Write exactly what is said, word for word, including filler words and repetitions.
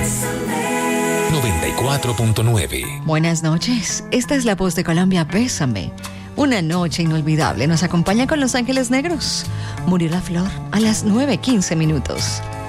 noventa y cuatro punto nueve. Buenas noches, esta es la voz de Colombia, Bésame. Una noche inolvidable nos acompaña con Los Ángeles Negros. Murió la flor a las nueve quince minutos.